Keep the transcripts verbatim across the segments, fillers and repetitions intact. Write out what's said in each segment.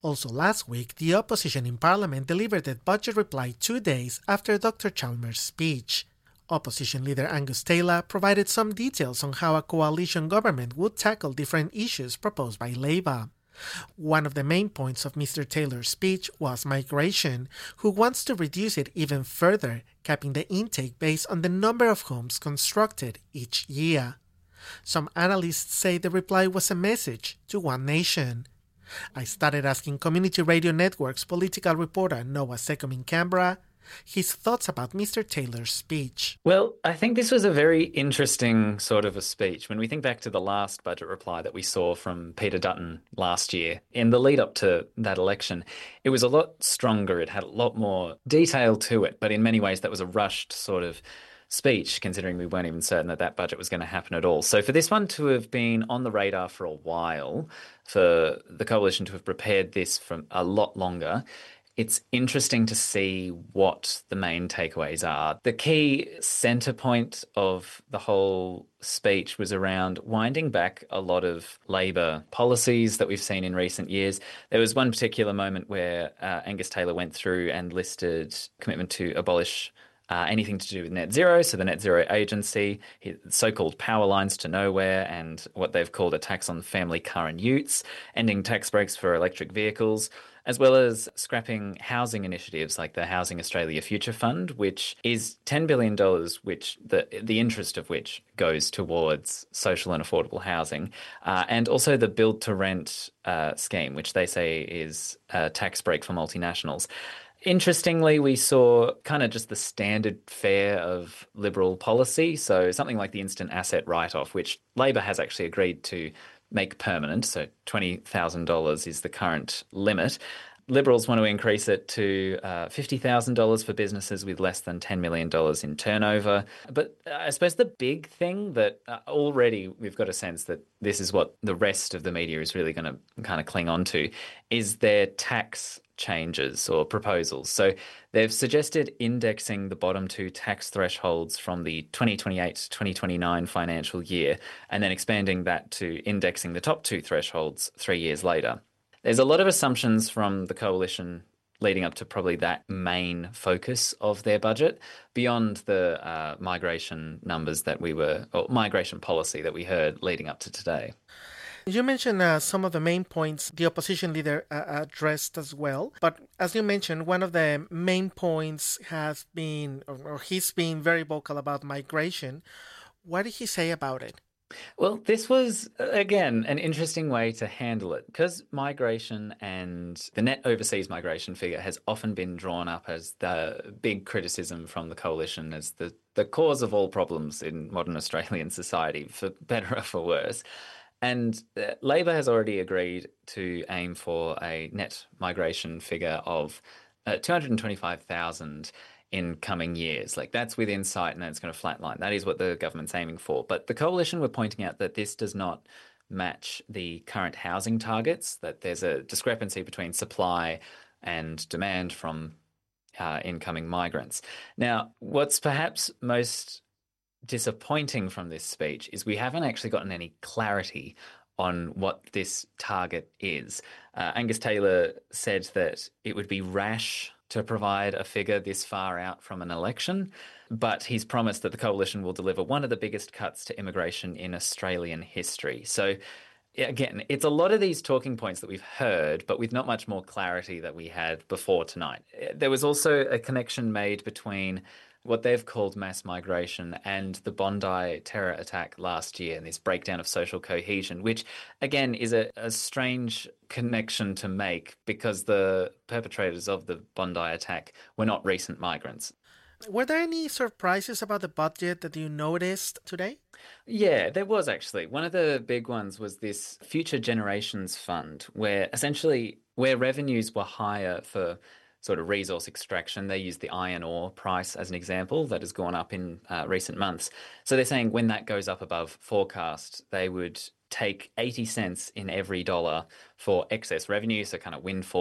Also last week, the opposition in Parliament delivered a budget reply two days after Doctor Chalmers' speech. Opposition leader Angus Taylor provided some details on how a coalition government would tackle different issues proposed by Labour. One of the main points of Mister Taylor's speech was migration, who wants to reduce it even further, capping the intake based on the number of homes constructed each year. Some analysts say the reply was a message to One Nation. I started asking Community Radio Network's political reporter Noah Secom in Canberra his thoughts about Mister Taylor's speech. Well, I think this was a very interesting sort of a speech. When we think back to the last budget reply that we saw from Peter Dutton last year, in the lead up to that election, it was a lot stronger. It had a lot more detail to it, but in many ways that was a rushed sort of speech, considering we weren't even certain that that budget was going to happen at all. So for this one to have been on the radar for a while, for the coalition to have prepared this for a lot longer, it's interesting to see what the main takeaways are. The key centre point of the whole speech was around winding back a lot of Labor policies that we've seen in recent years. There was one particular moment where uh, Angus Taylor went through and listed commitment to abolish Uh, anything to do with net zero, so the Net Zero Agency, so-called power lines to nowhere, and what they've called a tax on family car and utes, ending tax breaks for electric vehicles, as well as scrapping housing initiatives like the Housing Australia Future Fund, which is ten billion dollars, which the the interest of which goes towards social and affordable housing, uh, and also the Build to Rent uh, scheme, which they say is a tax break for multinationals. Interestingly, we saw kind of just the standard fare of Liberal policy, so something like the instant asset write-off, which Labor has actually agreed to make permanent, so twenty thousand dollars is the current limit. Liberals want to increase it to uh, fifty thousand dollars for businesses with less than ten million dollars in turnover. But I suppose the big thing that uh, already we've got a sense that this is what the rest of the media is really going to kind of cling on to is their tax changes or proposals. So they've suggested indexing the bottom two tax thresholds from the twenty twenty-eight to twenty twenty-nine financial year and then expanding that to indexing the top two thresholds three years later. There's a lot of assumptions from the coalition leading up to probably that main focus of their budget, beyond the uh, migration numbers that we were, or migration policy that we heard leading up to today. You mentioned uh, some of the main points the opposition leader uh, addressed as well. But as you mentioned, one of the main points has been, or, or he's been very vocal about migration. What did he say about it? Well, this was, again, an interesting way to handle it because migration and the net overseas migration figure has often been drawn up as the big criticism from the coalition as the, the cause of all problems in modern Australian society, for better or for worse. And uh, Labor has already agreed to aim for a net migration figure of uh, two hundred twenty-five thousand in coming years. Like that's within sight and it's going to flatline. That is what the government's aiming for. But the coalition were pointing out that this does not match the current housing targets, that there's a discrepancy between supply and demand from uh, incoming migrants. Now, what's perhaps most disappointing from this speech is we haven't actually gotten any clarity on what this target is. Uh, Angus Taylor said that it would be rash to provide a figure this far out from an election, but he's promised that the coalition will deliver one of the biggest cuts to immigration in Australian history. So again, it's a lot of these talking points that we've heard, but with not much more clarity that we had before tonight. There was also a connection made between what they've called mass migration and the Bondi terror attack last year and this breakdown of social cohesion, which again is a, a strange connection to make because the perpetrators of the Bondi attack were not recent migrants. Were there any surprises about the budget that you noticed today? Yeah, there was actually. One of the big ones was this Future Generations Fund, where essentially where revenues were higher for sort of resource extraction. They use the iron ore price as an example that has gone up in uh, recent months. So they're saying when that goes up above forecast, they would take eighty cents in every dollar for excess revenue, so kind of windfall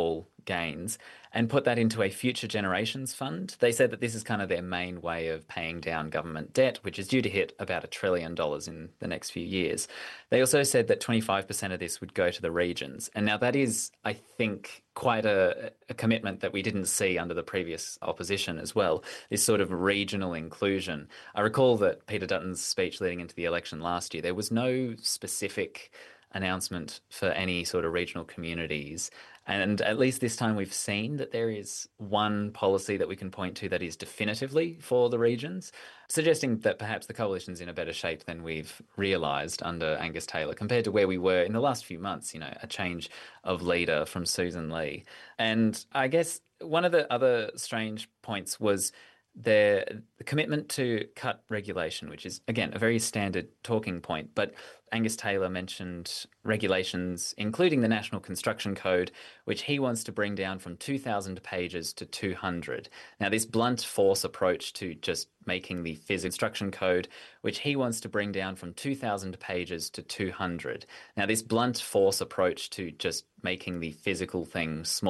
gains and put that into a future generations fund. They said that this is kind of their main way of paying down government debt, which is due to hit about a trillion dollars in the next few years. They also said that twenty-five percent of this would go to the regions. And now that is, I think, quite a, a commitment that we didn't see under the previous opposition as well, this sort of regional inclusion. I recall that Peter Dutton's speech leading into the election last year, there was no specific announcement for any sort of regional communities. And at least this time we've seen that there is one policy that we can point to that is definitively for the regions, suggesting that perhaps the coalition's in a better shape than we've realised under Angus Taylor compared to where we were in the last few months, you know, a change of leader from Susan Lee. And I guess one of the other strange points was their the commitment to cut regulation, which is, again, a very standard talking point. But Angus Taylor mentioned regulations, including the National Construction Code, which he wants to bring down from two thousand pages to two hundred. Now, this blunt force approach to just making the physical construction code, which he wants to bring down from two thousand pages to two hundred. Now, this blunt force approach to just making the physical thing smaller